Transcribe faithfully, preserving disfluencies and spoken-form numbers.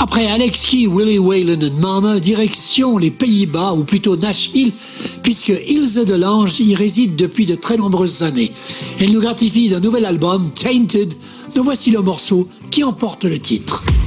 Après Alex Key, Willie Whalen et Mama, direction les Pays-Bas, ou plutôt Nashville, puisque Ilse de Lange y réside depuis de très nombreuses années. Elle nous gratifie d'un nouvel album, Tainted, dont voici le morceau qui emporte le titre.